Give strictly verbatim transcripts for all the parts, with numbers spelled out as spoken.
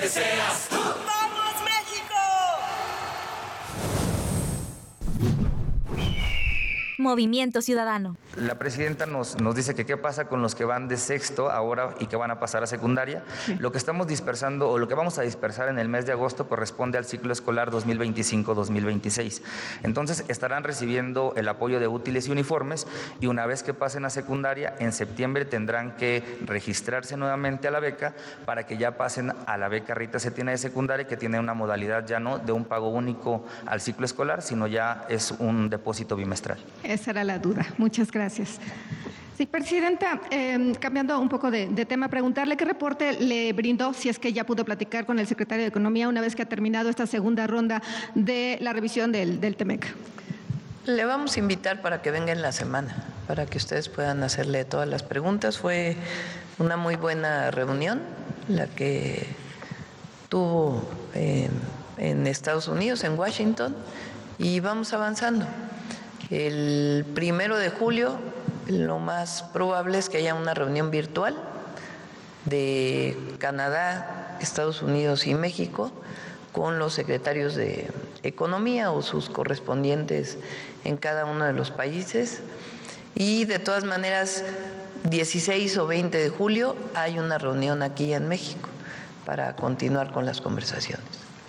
seas tú. ¡Vamos, México! Movimiento Ciudadano. La presidenta nos, nos dice que qué pasa con los que van de sexto ahora y que van a pasar a secundaria. Sí. Lo que estamos dispersando o lo que vamos a dispersar en el mes de agosto corresponde al ciclo escolar dos mil veinticinco dos mil veintiséis. Entonces estarán recibiendo el apoyo de útiles y uniformes y una vez que pasen a secundaria, en septiembre tendrán que registrarse nuevamente a la beca para que ya pasen a la beca Rita Cetina de secundaria, que tiene una modalidad ya no de un pago único al ciclo escolar, sino ya es un depósito bimestral. Esa era la duda. Muchas gracias. Sí, Presidenta, eh, cambiando un poco de, de tema, preguntarle qué reporte le brindó, si es que ya pudo platicar con el secretario de Economía una vez que ha terminado esta segunda ronda de la revisión del, del TEMEC. Le vamos a invitar para que venga en la semana, para que ustedes puedan hacerle todas las preguntas. Fue una muy buena reunión la que tuvo en, en Estados Unidos, en Washington, y vamos avanzando. El primero de julio, lo más probable es que haya una reunión virtual de Canadá, Estados Unidos y México con los secretarios de Economía o sus correspondientes en cada uno de los países. Y de todas maneras, dieciséis o veinte de julio hay una reunión aquí en México para continuar con las conversaciones.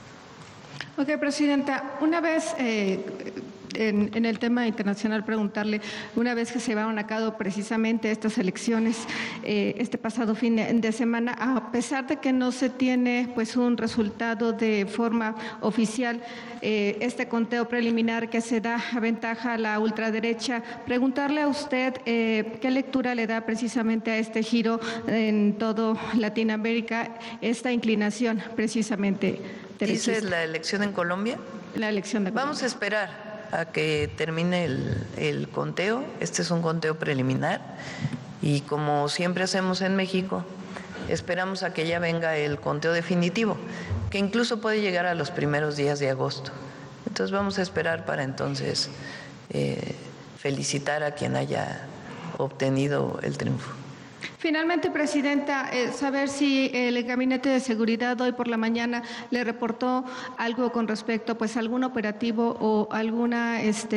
Ok, Presidenta, una vez... Eh, En, en el tema internacional, preguntarle, una vez que se llevaron a cabo precisamente estas elecciones eh, este pasado fin de, de semana, a pesar de que no se tiene pues un resultado de forma oficial, eh, este conteo preliminar que se da aventaja a la ultraderecha, preguntarle a usted eh, qué lectura le da precisamente a este giro en todo Latinoamérica, esta inclinación precisamente derechista. ¿Dice la elección en Colombia? La elección de Colombia. Vamos a esperar a que termine el, el conteo. Este es un conteo preliminar y como siempre hacemos en México, esperamos a que ya venga el conteo definitivo, que incluso puede llegar a los primeros días de agosto. Entonces vamos a esperar para entonces eh, felicitar a quien haya obtenido el triunfo. Finalmente, Presidenta, eh, saber si el Gabinete de Seguridad hoy por la mañana le reportó algo con respecto pues a algún operativo o alguna este